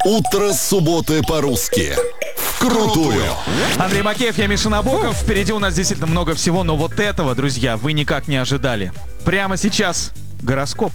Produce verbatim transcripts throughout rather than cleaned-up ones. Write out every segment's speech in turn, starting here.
Утро субботы по-русски. Вкрутую. Андрей Макеев, я Миша Набоков. Впереди у нас действительно много всего, но вот этого, друзья, вы никак не ожидали. Прямо сейчас гороскоп.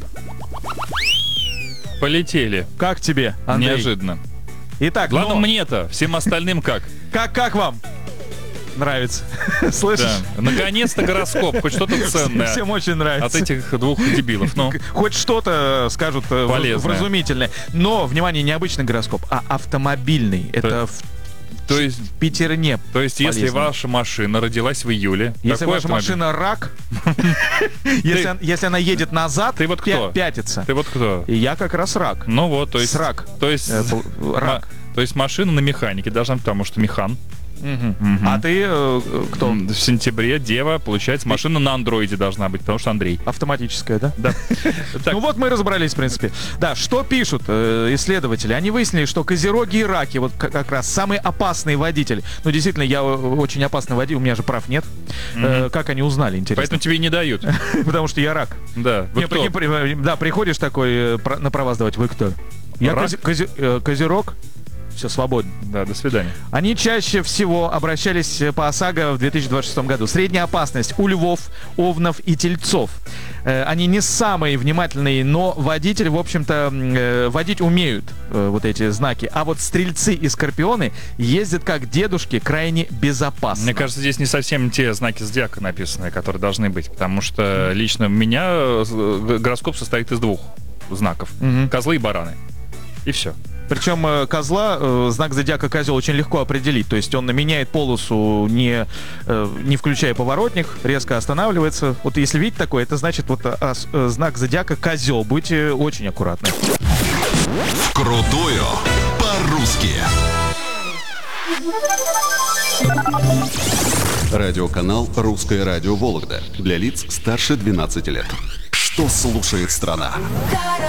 Полетели. Как тебе, Андрей? Неожиданно. Итак, Главное, ну, мне-то, всем остальным как? как, как вам? Нравится. Слышишь? Да. Наконец-то гороскоп, хоть что-то ценное. Всем очень нравится. От этих двух дебилов. Ну, Хоть что-то скажут э, Полезное. вразумительное. Но, внимание, не обычный гороскоп, а автомобильный. Это в то есть, Пятерне. то есть если полезно. ваша машина родилась в июле, Если какой ваша автомобиль? машина рак, если он- если она едет назад, Ты вот пя- кто? пятится. Ты вот кто? И я как раз рак. Ну вот, то есть... Срак. То есть, Э, пол- рак. ма- то есть машина на механике должна быть, потому что механ. Мгм. Мгм. А ты э, кто? М, В сентябре дева, получается, машина на андроиде должна быть, потому что Андрей. Автоматическая, да? Да. Так, Ну вот мы и разобрались, в принципе. Да, что пишут э, исследователи? Они выяснили, что козероги и раки, вот к- как раз самый опасный водитель. Ну, действительно, я э, очень опасный водитель, у меня же прав нет. Э, как они узнали, интересно? поэтому тебе и не дают. Потому что я рак. Да. Вы Не, кто? прикинь, при- да, приходишь такой э, про- на права сдавать, вы кто? Я Рак? козе- козе- э, козерог, все, свободен. Да, до свидания. Они чаще всего обращались по ОСАГО в две тысячи двадцать шестом году. Средняя опасность у львов, овнов и тельцов. Э, Они не самые внимательные, но водители, в общем-то, м, э, водить умеют э, вот эти знаки. А вот стрельцы и скорпионы ездят как дедушки крайне безопасно. Мне кажется, здесь не совсем те знаки зодиака написаны, которые должны быть, потому что лично у меня э, гороскоп состоит из двух знаков. Мгм. Козлы и бараны. И все. Причем э, козла, э, знак зодиака козел очень легко определить. То есть он меняет полосу, не, э, не включая поворотник, резко останавливается. Вот если видите такое, это значит вот а, а, с- э, знак зодиака козел. Будьте очень аккуратны. Вкрутую по-русски. Радиоканал «Русское радио Вологда». Для лиц старше двенадцати лет. Что слушает страна?